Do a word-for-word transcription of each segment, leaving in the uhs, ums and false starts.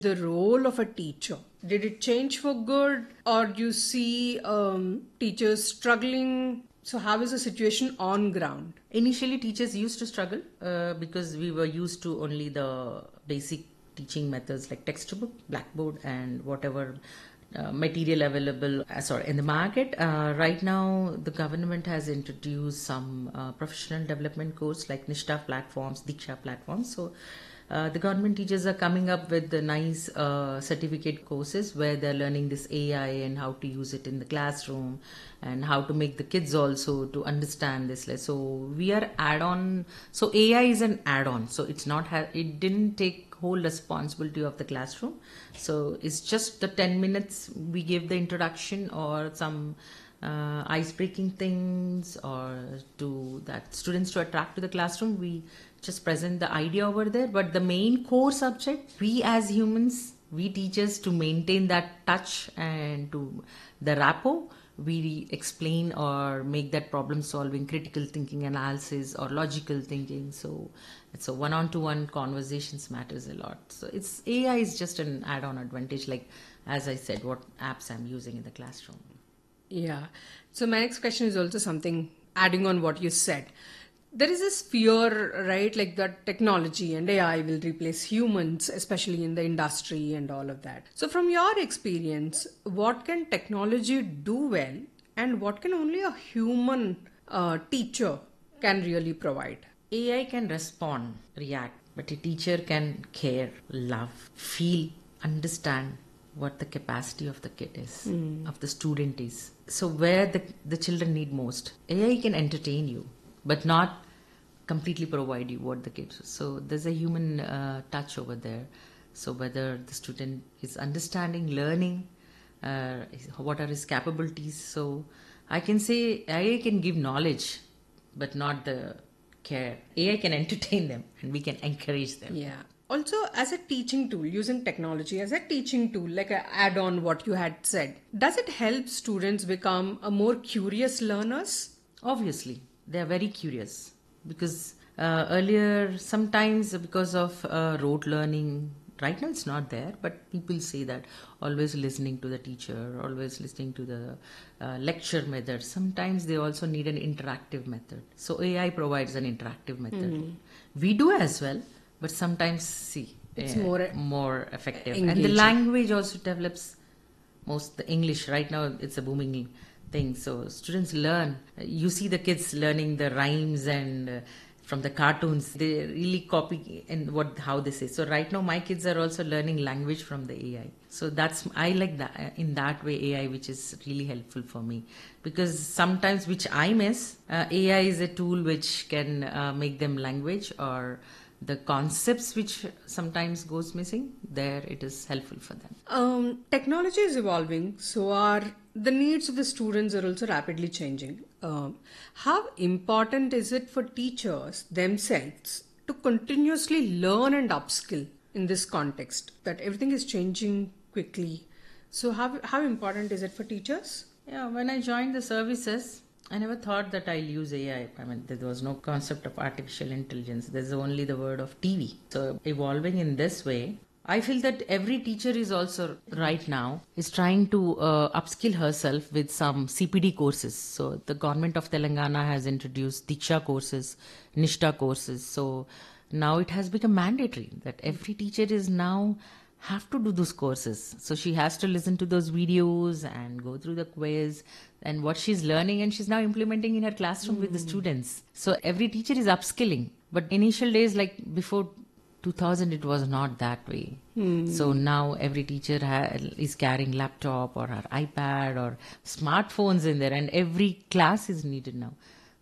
The role of a teacher, did it change for good, or do you see um, teachers struggling? So how is the situation on ground? Initially, teachers used to struggle uh, because we were used to only the basic teaching methods like textbook, blackboard, and whatever uh, material available uh, sorry, in the market. Uh, right now, the government has introduced some uh, professional development course like Nishtha platforms, Diksha platforms. So uh, the government teachers are coming up with the nice uh, certificate courses where they're learning this A I and how to use it in the classroom and how to make the kids also to understand this. So we are add-on. So A I is an add-on. So it's not. Ha- it didn't take whole responsibility of the classroom. So it's just the ten minutes we give the introduction or some uh, ice-breaking things or to that students to attract to the classroom. We just present the idea over there, but the main core subject, we as humans, we teachers to maintain that touch and to the rapport, we explain or make that problem solving, critical thinking analysis or logical thinking. So it's a one on to one conversations matters a lot. So it's A I is just an add-on advantage, like as I said, what apps I'm using in the classroom. Yeah. So my next question is also something adding on what you said. There is this fear, right, like that technology and A I will replace humans, especially in the industry and all of that. So from your experience, what can technology do well and what can only a human uh, teacher can really provide? A I can respond, react, but a teacher can care, love, feel, understand what the capacity of the kid is, mm. of the student is. So where the, the children need most. A I can entertain you, but not completely provide you what the kids. So there's a human uh, touch over there. So whether the student is understanding, learning, uh, what are his capabilities. So I can say A I can give knowledge, but not the care. A I can entertain them and we can encourage them. Yeah. Also, as a teaching tool, using technology as a teaching tool, like a add-on what you had said, does it help students become a more curious learners? Obviously, they are very curious because uh, earlier, sometimes because of uh, rote learning, right now it's not there, but people say that always listening to the teacher, always listening to the uh, lecture method. Sometimes they also need an interactive method. So A I provides an interactive method. Mm-hmm. We do as well, but sometimes see it's uh, more more effective, engaging. And the language also develops. Most the English right now it's a booming thing. So students learn. You see the kids learning the rhymes and. Uh, from the cartoons, they really copy in what how they say. So right now my kids are also learning language from the A I. So that's I like that in that way A I, which is really helpful for me because sometimes which I miss, uh, A I is a tool which can uh, make them language or the concepts which sometimes goes missing. There it is helpful for them. Um, technology is evolving, so are the needs of the students are also rapidly changing. Um, how important is it for teachers themselves to continuously learn and upskill in this context that everything is changing quickly? So how, how important is it for teachers? Yeah, when I joined the services, I never thought that I'll use A I. I mean, there was no concept of artificial intelligence. There's only the word of T V. So evolving in this way, I feel that every teacher is also right now is trying to uh, upskill herself with some C P D courses. So the government of Telangana has introduced Diksha courses, Nishtha courses. So now it has become mandatory that every teacher is now have to do those courses. So she has to listen to those videos and go through the quiz and what she's learning and she's now implementing in her classroom mm. with the students. So every teacher is upskilling. But initial days like before two thousand it was not that way. Hmm. So now every teacher ha- is carrying laptop or her iPad or smartphones in there and every class is needed now.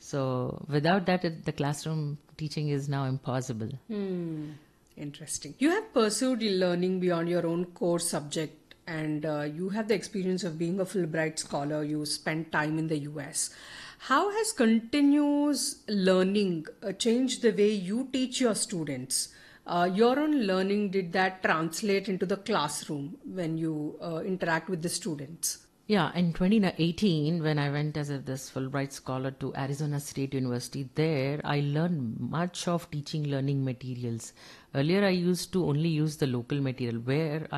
So without that it, the classroom teaching is now impossible. Hmm. Interesting. You have pursued learning beyond your own core subject and uh, you have the experience of being a Fulbright scholar. You spent time in the U S. How has continuous learning uh, changed the way you teach your students? Uh, your own learning, did that translate into the classroom when you uh, interact with the students? Yeah, in twenty eighteen, when I went as a this Fulbright scholar to Arizona State University, there I learned much of teaching learning materials. Earlier, I used to only use the local material where